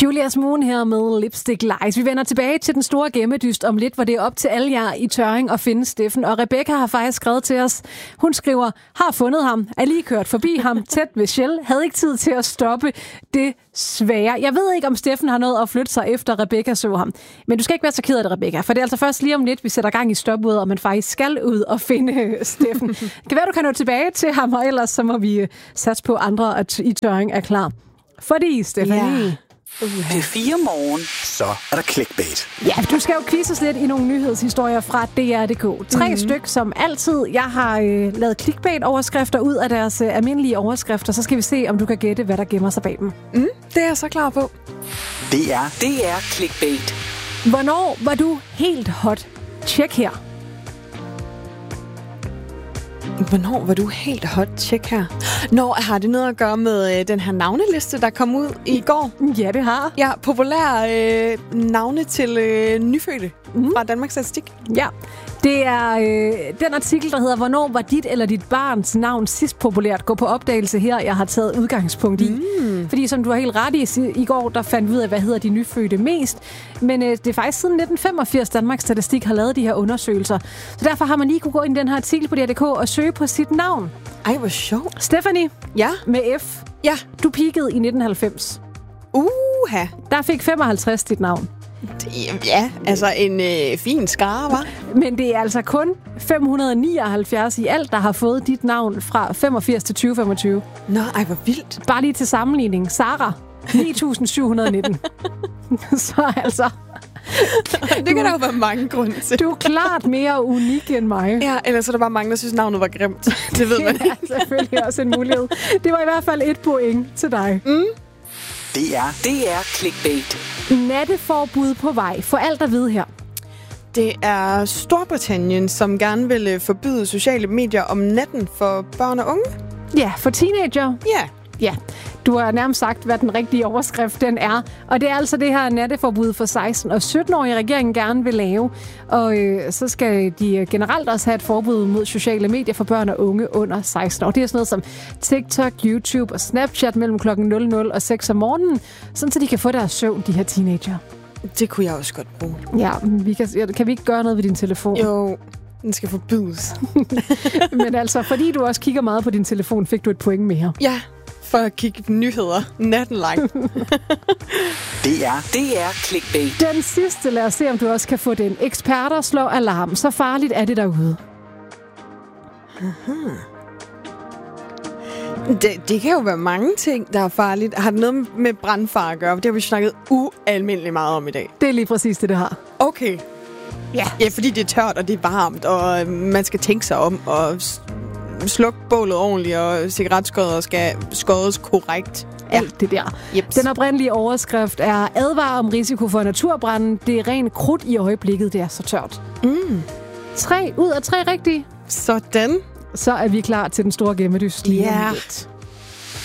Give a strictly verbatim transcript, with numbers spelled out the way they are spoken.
Julius Moon her med Lipstick Lies. Vi vender tilbage til den store gemmedyst om lidt, hvor det er op til alle jer i Tørring at finde Steffen. Og Rebecca har faktisk skrevet til os. Hun skriver, har fundet ham, er lige kørt forbi ham, tæt ved Shell, havde ikke tid til at stoppe det svære. Jeg ved ikke, om Steffen har noget at flytte sig efter Rebecca så ham. Men du skal ikke være så ked af det, Rebecca, for det er altså først lige om lidt, vi sætter gang i stopudet, og man faktisk skal ud og finde Steffen. Det kan være, du kan nå tilbage til ham, og ellers så må vi satse på andre, at i Tørring er klar. Fordi, Stefanie... Ja. P fire Morgen. Så er der clickbait. Ja, du skal jo quizzes lidt i nogle nyhedshistorier fra D R punktum d k. Tre mm-hmm. styk, som altid. Jeg har øh, lavet clickbait-overskrifter ud af deres øh, almindelige overskrifter. Så skal vi se, om du kan gætte, hvad der gemmer sig bag dem. Mm, det er jeg så klar på. Det er Det er clickbait. Hvornår var du helt hot? Tjek her. Hvornår var du helt hot? Tjek her. Nå, har det noget at gøre med øh, den her navneliste, der kom ud i går? Ja, det har. Ja, populære øh, navne til øh, nyfødte mm. fra Danmarks Statistik. Ja, det er øh, den artikel, der hedder, hvornår var dit eller dit barns navn sidst populært? Gå på opdagelse her, jeg har taget udgangspunkt i. Mm. Fordi som du har helt ret i, i går, der fandt vi ud af, hvad hedder de nyfødte mest. Men øh, det er faktisk siden nitten femogfirs, Danmarks Statistik har lavet de her undersøgelser. Så derfor har man lige kunne gå ind i den her artikel på D R punktum d k og søge på sit navn. Ej, hvor sjovt. Stephanie, ja? Med F. Ja. Du peakede i nitten halvfems. Uha. Der fik femoghalvtreds dit navn. Ja, altså en øh, fin skare, hva'? Men det er altså kun fem hundrede nioghalvfjerds i alt, der har fået dit navn fra femogfirs til tyve femogtyve. Nå, ej, hvor vildt. Bare lige til sammenligning. Sara, ni tusind syv hundrede nitten. Så altså... Det kan der jo være mange grunde til. Du er klart mere unik end mig. Ja, ellers er der bare mange, der synes, navnet var grimt. Det ved man ikke. Ja, selvfølgelig også en mulighed. Det var i hvert fald et point til dig. Mm. Det er Det er clickbait. Natteforbud på vej. For alt at vide her. Det er Storbritannien, som gerne vil forbyde sociale medier om natten for børn og unge. Ja, for teenager. Ja. Ja, du har nærmest sagt, hvad den rigtige overskrift den er. Og det er altså det her natteforbud for seksten- og sytten-årige, regeringen gerne vil lave. Og øh, så skal de generelt også have et forbud mod sociale medier for børn og unge under seksten år. Det er sådan noget som TikTok, YouTube og Snapchat mellem klokken nul nul og seks om morgenen, sådan så de kan få deres søvn, de her teenager. Det kunne jeg også godt bruge. Ja, vi kan, kan vi ikke gøre noget ved din telefon? Jo, den skal forbydes. Men altså, fordi du også kigger meget på din telefon, fik du et point mere. Ja. For at kigge på nyheder natten lang. Det er Det er clickbait. Den sidste, lad os se, om du også kan få den. Eksperter slår alarm. Så farligt er det derude. Det, det kan jo være mange ting, der er farligt. Har det noget med brandfare at gøre? Det har vi snakket ualmindeligt meget om i dag. Det er lige præcis det, det har. Okay. Ja. Ja, fordi det er tørt, og det er varmt, og man skal tænke sig om, og slukke bålet ordentligt, og cigaretskåret skal skåres korrekt. Alt det der. Jeps. Den oprindelige overskrift er advarer om risiko for naturbranden. Det er rent krudt i øjeblikket, det er så tørt. Mm. Tre ud af tre rigtige. Sådan. Så er vi klar til den store gemmedyst lige Ja. om lidt.